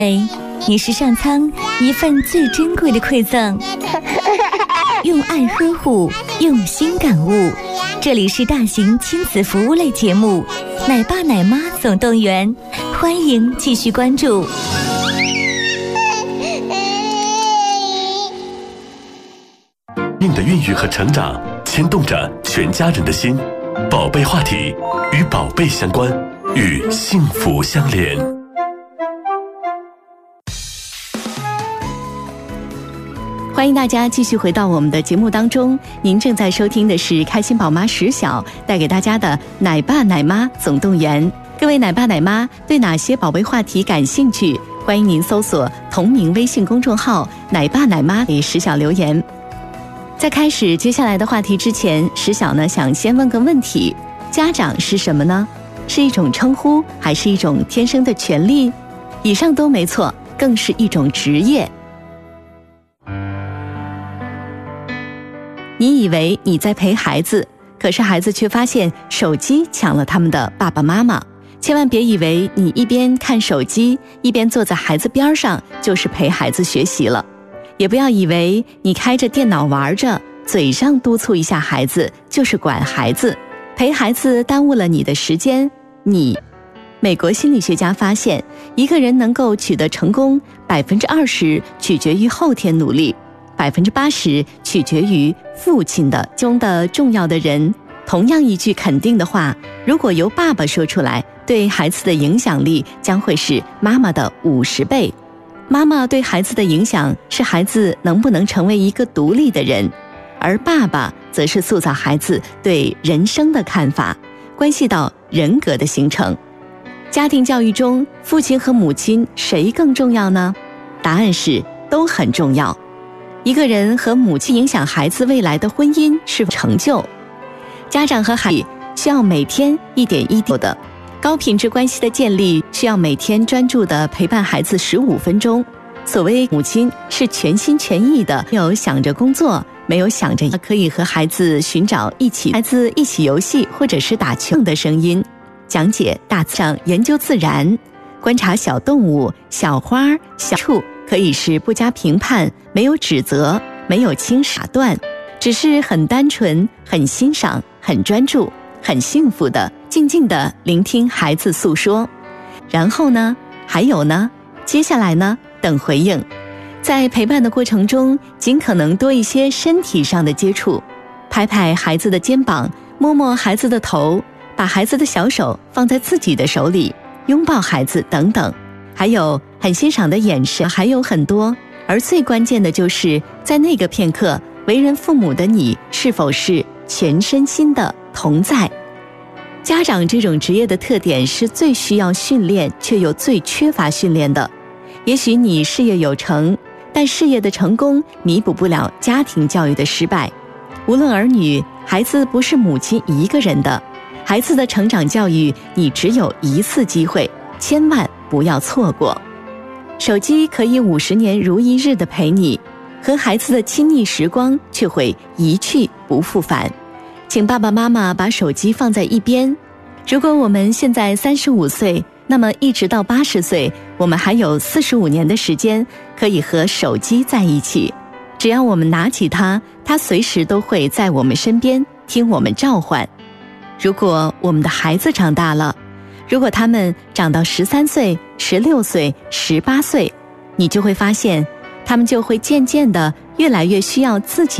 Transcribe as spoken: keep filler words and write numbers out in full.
哎，你是上苍一份最珍贵的馈赠，用爱呵护，用心感悟。这里是大型亲子服务类节目《奶爸奶妈总动员》，欢迎继续关注。 命的孕育和成长牵动着全家人的心，宝贝话题与宝贝相关，与幸福相连。 欢迎大家继续回到我们的节目当中，您正在收听的是开心宝妈石晓带给大家的奶爸奶妈总动员。各位奶爸奶妈对哪些宝贝话题感兴趣？欢迎您搜索同名微信公众号奶爸奶妈给石晓留言。在开始接下来的话题之前，石晓呢想先问个问题：家长是什么呢？是一种称呼，还是一种天生的权利？以上都没错，更是一种职业。你以为你在陪孩子，可是孩子却发现手机抢了他们的爸爸妈妈。千万别以为你一边看手机，一边坐在孩子边上，就是陪孩子学习了。也不要以为你开着电脑玩着，嘴上督促一下孩子，就是管孩子。陪孩子耽误了你的时间，你。美国心理学家发现，一个人能够取得成功，百分之二十取决于后天努力。百分之八十取决于父亲的中的重要的人。同样一句肯定的话，如果由爸爸说出来，对孩子的影响力将会是妈妈的五十倍。妈妈对孩子的影响是孩子能不能成为一个独立的人，而爸爸则是塑造孩子对人生的看法，关系到人格的形成。家庭教育中，父亲和母亲谁更重要呢？答案是都很重要。一个人和母亲影响孩子未来的婚姻是否成就。家长和孩子需要每天一点一滴的高品质关系的建立，需要每天专注的陪伴孩子十五分钟。所谓母亲是全心全意的，没有想着工作，没有想着可以和孩子寻找一起孩子一起游戏或者是打球的声音，讲解大自然，研究自然，观察小动物、小花、小树，可以是不加评判，没有指责，没有轻傻断，只是很单纯，很欣赏，很专注，很幸福的静静的聆听孩子诉说。然后呢？还有呢？接下来呢？等回应。在陪伴的过程中，尽可能多一些身体上的接触，拍拍孩子的肩膀，摸摸孩子的头，把孩子的小手放在自己的手里，拥抱孩子等等。还有很欣赏的眼神，还有很多。而最关键的就是在那个片刻，为人父母的你是否是全身心的同在。家长这种职业的特点是最需要训练却又最缺乏训练的。也许你事业有成，但事业的成功弥补不了家庭教育的失败。无论儿女，孩子不是母亲一个人的，孩子的成长教育你只有一次机会，千万不要错过。手机可以五十年如一日的陪你，和孩子的亲昵时光却会一去不复返。请爸爸妈妈把手机放在一边。如果我们现在三十五岁，那么一直到八十岁，我们还有四十五年的时间可以和手机在一起。只要我们拿起它，它随时都会在我们身边听我们召唤。如果我们的孩子长大了，如果他们长到十三岁、十六岁、十八岁，你就会发现，他们就会渐渐的越来越需要自己